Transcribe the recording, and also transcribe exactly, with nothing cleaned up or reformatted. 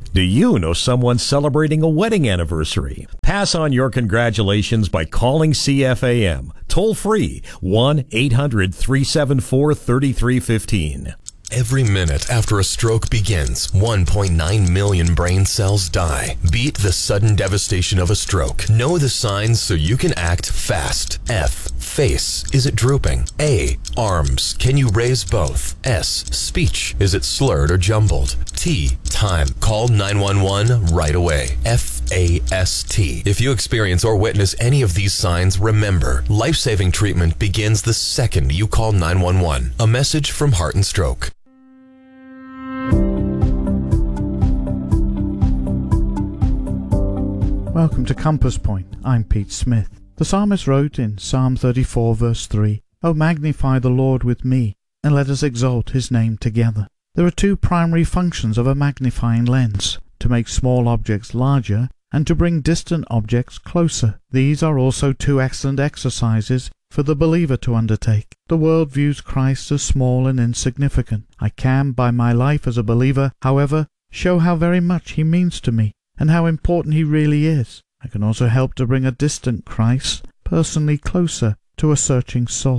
Do you know someone celebrating a wedding anniversary? Pass on your congratulations by calling C F A M, toll free, one eight hundred three seven four three three one five. Every minute after a stroke begins, one point nine million brain cells die. Beat the sudden devastation of a stroke. Know the signs so you can act fast. F. Face. Is it drooping? A. Arms. Can you raise both? S. Speech. Is it slurred or jumbled? T. Time. Call nine one one right away. F A S T. If you experience or witness any of these signs, remember, life-saving treatment begins the second you call nine one one. A message from Heart and Stroke. Welcome to Compass Point. I'm Pete Smith. The psalmist wrote in Psalm thirty-four verse three, "O magnify the Lord with me, and let us exalt his name together." There are two primary functions of a magnifying lens: to make small objects larger and to bring distant objects closer. These are also two excellent exercises for the believer to undertake. The world views Christ as small and insignificant. I can, by my life as a believer, however, show how very much he means to me and how important he really is. I can also help to bring a distant Christ personally closer to a searching soul.